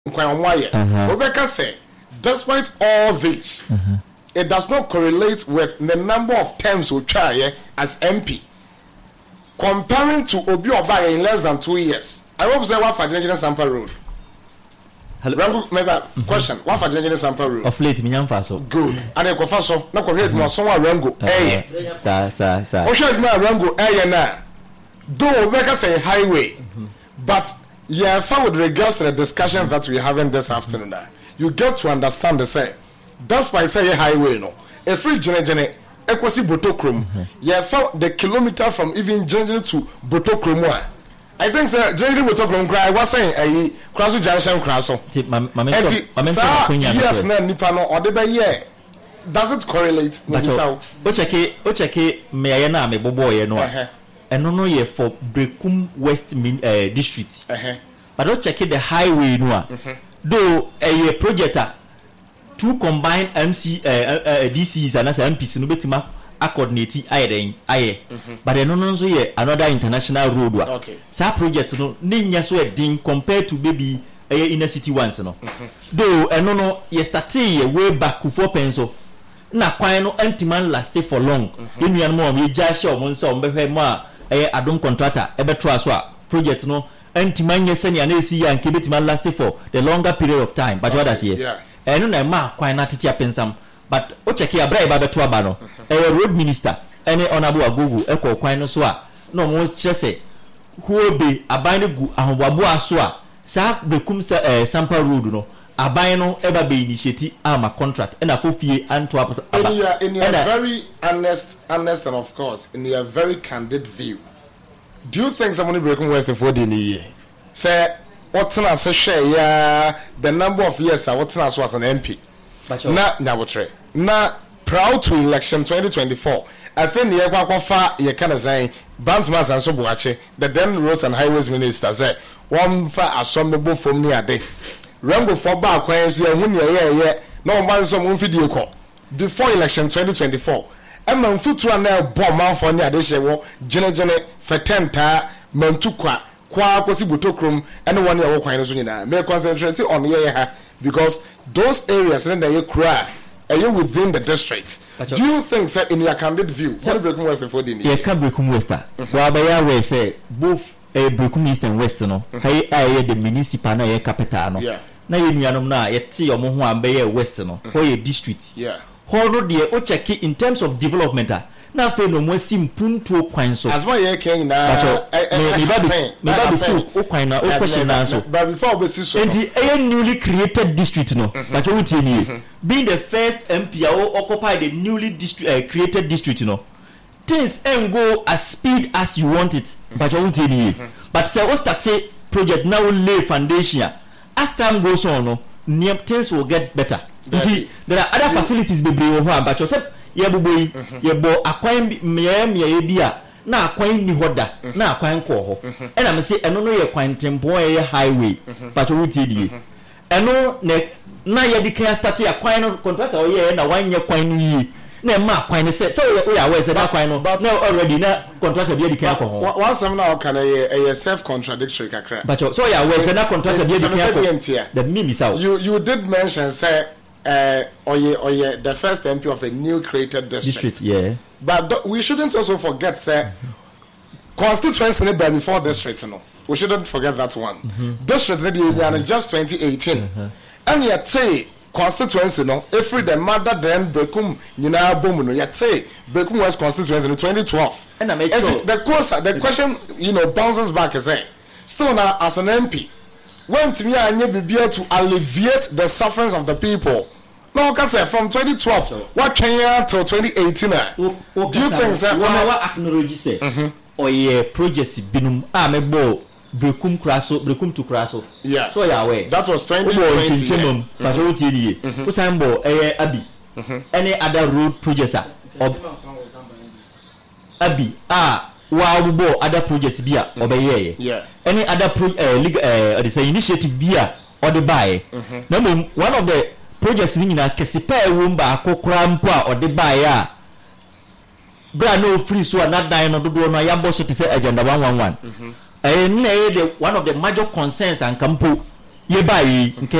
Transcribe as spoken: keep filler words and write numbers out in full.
Obeka say, despite all this, uh-huh. it does not correlate with the number of terms we try as M P. Comparing to Obi Obaye in less than two years. I hope say one for General Sampa Road. Hello, maybe question. One for General Sampa Road. Of late, me faso. Good. And I confess so. Na ko read mo so wa Rango. Eh. Sa sa sa. O should na Rango eh na. Though Obeka say highway, but yeah, with regards to the discussion that we're having this afternoon, you get to understand the say. That's why I say highway no. A free gene gene equasi Botokrum. Yeah, found the kilometer from even Jenny to Botokrum. I think sir, Jenny Botokrum cry was saying a cross junction cross. Yes, no Nipano or the year. Does it correlate with this? Ocheke, Ocheke, me na me bobo ye no. And no no ye for Brekum West uh, district. Uh-huh. But don't check it the highway no. Uh-huh. Though a projector two combined M C uh, uh, D Cs and as M Ps no betima a coordinate aye den aye. But no no so ye another international road wa. Okay. Sa project no ninya so e din compared to baby uh, inner city ones no. Uh-huh. Though and no no ye start ye way back for penso. Na kwan no antiman last for long. Enuan mo me ja hye o mo nsa o mbehwe mo a eh adom contractor ebeto aso a project no antiman ye senia na esi ya nke betima last for the longer period of time but what does here eh no na ma kwan na tete apensam but o check ya bra e ba beto aba no eh road minister ene honorable agogo e ko kwan no so a no mo chese huobe aban gu ahobabo aso a sa bekum sa eh, Sampa road no aban no eba be initiate ama contract and afofie anto aba in your in your very honest honest and of course in your very candid view, do you think somebody breaking West for the year say what's na say share ya the number of years I what's na so as an M P na na wotre na proud to election twenty twenty-four I think the kwa kwa fa ye kana say Bantmas and so Boache the then roads and highways minister say one fa asomebo from ni ade Rango for back when you win your year, no man some video call before election twenty twenty-four. And man foot to an air bomb man for near this year, Jenna Jenna, Fatenta, Mantukwa, Qua possible tokrum, and one year walk in may concentrate on here because those areas in the cry are you within the district. Do you think, sir, in your candid view, what breaking West for the year can break West? Well, by way say both a breaking East and West, no, hey, I the municipal na capital, yeah. Na yenuanom na yeti omo ho ambe west no ho ye district yeah ho no de o check in terms of development na fe no mo sim punto kwan so as why ye kan na me ba be me ba be si o kwan na o question na so but before we see so and the newly created district no but o tie ni being the first M P who occupy the newly district uh, created district no things ain't go as speed as you want it but o tie ni but say o start project now lay foundation. As time goes on, no, things will get better. Indeed, there are other facilities be bring over, but yourself, ye boy, ye bo acquire me, me, bia, na acquire ni hoda, na acquire ko. And I'm say, I don't know your quaint tempo highway, but you will tell you. And no, ne, na ye declare start acquiring contract or ye, and a one year coin ye. Ne ma quaint say, so we are where said that final, but now already na contract be the alcohol. One some now can a self contradictory kakra. But so yeah, where said that contract be the the mimi sao. You you did mention say uh or ye or ye the first M P of a new created district. District, yeah. But we shouldn't also forget say constituency in before district, no. We shouldn't forget that one. Mm-hmm. District mm-hmm. just twenty eighteen. Mm-hmm. And yet say constituency no every the mother then Brekum nyina bomu no yet say Brekum West constituency in twenty twelve. And I make sure the course the question you know bounces back and say still now as an M P went to me and be able to alleviate the sufferings of the people. No, can say from twenty twelve so, what can you till twenty eighteen uh, do you think sir one hour acknowledge say or ye projects binum ah me bo Brekum Kraso, Brekum to Kraso. Yeah. So yeah, way. That was twenty twenty. Yeah. But what did you? Usambo, eh, Abi. Any other road projects are Abi. Ah, wow, bo other projects be obey. Yeah. Any other pro uh, league uh, say initiative be or the buy. Number one of the projects in a Kesipa Wumba, Kokrampa or the buyer. Bra no free so not dying or do no yambo so to say agenda one one one. And one of the major concerns and campo ye ba yi nke